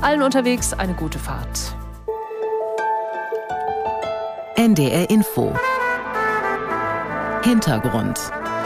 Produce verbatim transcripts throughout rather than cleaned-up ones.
Allen unterwegs eine gute Fahrt. N D R Info. Hintergrund.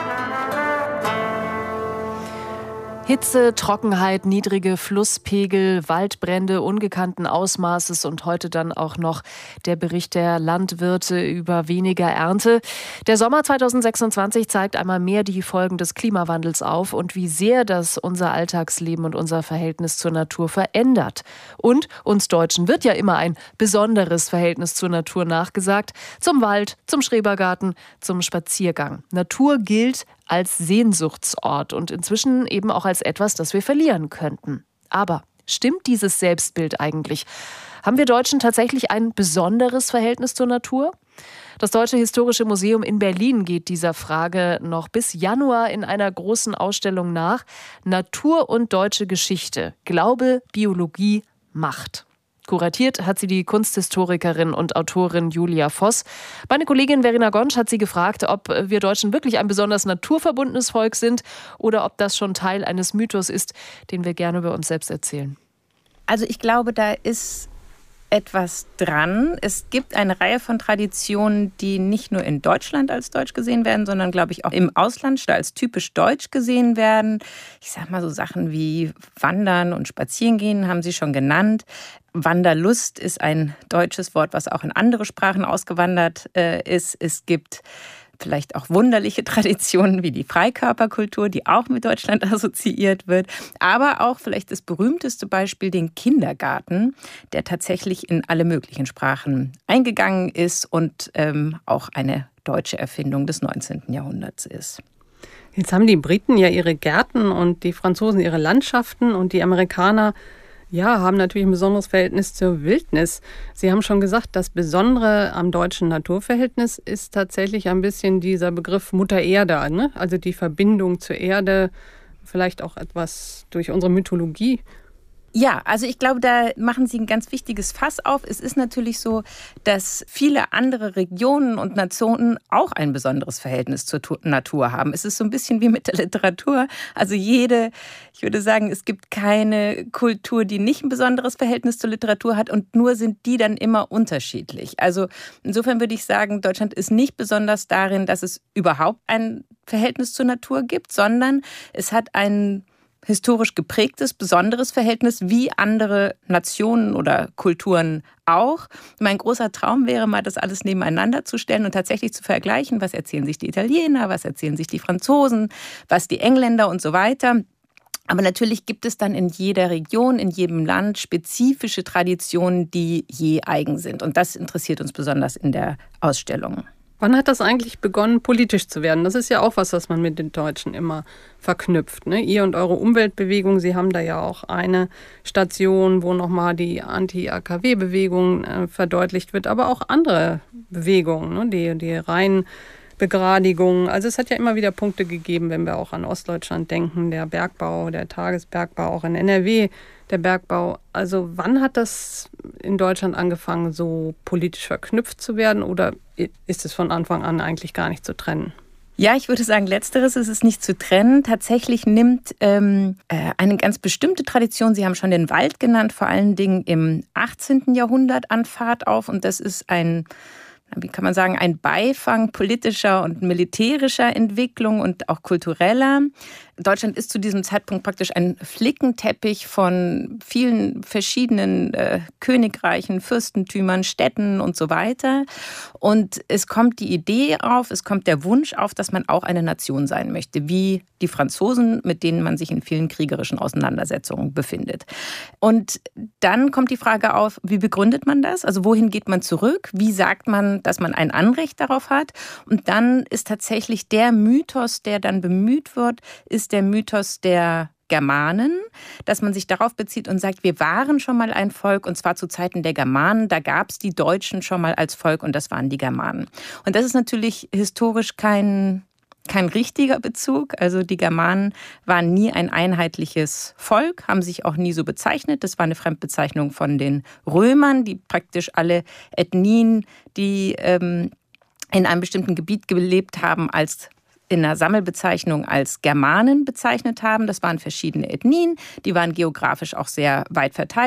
Hitze, Trockenheit, niedrige Flusspegel, Waldbrände ungekannten Ausmaßes und heute dann auch noch der Bericht der Landwirte über weniger Ernte. Der Sommer zweitausendsechsundzwanzig zeigt einmal mehr die Folgen des Klimawandels auf und wie sehr das unser Alltagsleben und unser Verhältnis zur Natur verändert. Und uns Deutschen wird ja immer ein besonderes Verhältnis zur Natur nachgesagt. Zum Wald, zum Schrebergarten, zum Spaziergang. Natur gilt als Sehnsuchtsort und inzwischen eben auch als etwas, das wir verlieren könnten. Aber stimmt dieses Selbstbild eigentlich? Haben wir Deutschen tatsächlich ein besonderes Verhältnis zur Natur? Das Deutsche Historische Museum in Berlin geht dieser Frage noch bis Januar in einer großen Ausstellung nach. Natur und deutsche Geschichte. Glaube, Biologie, Macht. Kuratiert hat sie die Kunsthistorikerin und Autorin Julia Voss. Meine Kollegin Verena Gonsch hat sie gefragt, ob wir Deutschen wirklich ein besonders naturverbundenes Volk sind oder ob das schon Teil eines Mythos ist, den wir gerne über uns selbst erzählen. Also ich glaube, da ist etwas dran. Es gibt eine Reihe von Traditionen, die nicht nur in Deutschland als deutsch gesehen werden, sondern, glaube ich, auch im Ausland als typisch deutsch gesehen werden. Ich sage mal so Sachen wie Wandern und Spazierengehen haben Sie schon genannt. Wanderlust ist ein deutsches Wort, was auch in andere Sprachen ausgewandert äh, ist. Es gibt vielleicht auch wunderliche Traditionen wie die Freikörperkultur, die auch mit Deutschland assoziiert wird. Aber auch vielleicht das berühmteste Beispiel, den Kindergarten, der tatsächlich in alle möglichen Sprachen eingegangen ist und ähm, auch eine deutsche Erfindung des neunzehnten Jahrhunderts ist. Jetzt haben die Briten ja ihre Gärten und die Franzosen ihre Landschaften und die Amerikaner ja, haben natürlich ein besonderes Verhältnis zur Wildnis. Sie haben schon gesagt, das Besondere am deutschen Naturverhältnis ist tatsächlich ein bisschen dieser Begriff Mutter Erde, ne? Also die Verbindung zur Erde, vielleicht auch etwas durch unsere Mythologie. Ja, also ich glaube, da machen Sie ein ganz wichtiges Fass auf. Es ist natürlich so, dass viele andere Regionen und Nationen auch ein besonderes Verhältnis zur Natur haben. Es ist so ein bisschen wie mit der Literatur. Also jede, ich würde sagen, es gibt keine Kultur, die nicht ein besonderes Verhältnis zur Literatur hat und nur sind die dann immer unterschiedlich. Also insofern würde ich sagen, Deutschland ist nicht besonders darin, dass es überhaupt ein Verhältnis zur Natur gibt, sondern es hat ein historisch geprägtes, besonderes Verhältnis, wie andere Nationen oder Kulturen auch. Mein großer Traum wäre mal, das alles nebeneinander zu stellen und tatsächlich zu vergleichen, was erzählen sich die Italiener, was erzählen sich die Franzosen, was die Engländer und so weiter. Aber natürlich gibt es dann in jeder Region, in jedem Land spezifische Traditionen, die je eigen sind. Und das interessiert uns besonders in der Ausstellung. Wann hat das eigentlich begonnen, politisch zu werden? Das ist ja auch was, was man mit den Deutschen immer verknüpft, ne? Ihr und eure Umweltbewegung, Sie haben da ja auch eine Station, wo nochmal die Anti-A K W-Bewegung äh, verdeutlicht wird, aber auch andere Bewegungen, ne? die, die Rheinbegradigung. Also es hat ja immer wieder Punkte gegeben, wenn wir auch an Ostdeutschland denken, der Bergbau, der Tagesbergbau, auch in N R W, der Bergbau. Also wann hat das in Deutschland angefangen, so politisch verknüpft zu werden oder ist es von Anfang an eigentlich gar nicht zu trennen? Ja, ich würde sagen, letzteres ist es nicht zu trennen. Tatsächlich nimmt ähm, äh, eine ganz bestimmte Tradition, Sie haben schon den Wald genannt, vor allen Dingen im achtzehnten Jahrhundert an Fahrt auf. Und das ist ein, wie kann man sagen, ein Beifang politischer und militärischer Entwicklung und auch kultureller. Deutschland ist zu diesem Zeitpunkt praktisch ein Flickenteppich von vielen verschiedenen äh, Königreichen, Fürstentümern, Städten und so weiter. Und es kommt die Idee auf, es kommt der Wunsch auf, dass man auch eine Nation sein möchte, wie die Franzosen, mit denen man sich in vielen kriegerischen Auseinandersetzungen befindet. Und dann kommt die Frage auf, wie begründet man das? Also wohin geht man zurück? Wie sagt man, dass man ein Anrecht darauf hat? Und dann ist tatsächlich der Mythos, der dann bemüht wird, ist der Mythos der Germanen, dass man sich darauf bezieht und sagt, wir waren schon mal ein Volk und zwar zu Zeiten der Germanen, da gab es die Deutschen schon mal als Volk und das waren die Germanen. Und das ist natürlich historisch kein, kein richtiger Bezug, also die Germanen waren nie ein einheitliches Volk, haben sich auch nie so bezeichnet, das war eine Fremdbezeichnung von den Römern, die praktisch alle Ethnien, die ähm, in einem bestimmten Gebiet gelebt haben, als in einer Sammelbezeichnung als Germanen bezeichnet haben. Das waren verschiedene Ethnien, die waren geografisch auch sehr weit verteilt.